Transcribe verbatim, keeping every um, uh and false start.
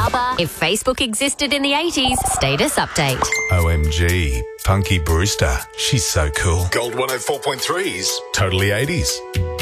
Bubba. If Facebook existed in the eighties, status update. O M G, Punky Brewster. She's so cool. Gold one oh four point three's Totally eighties.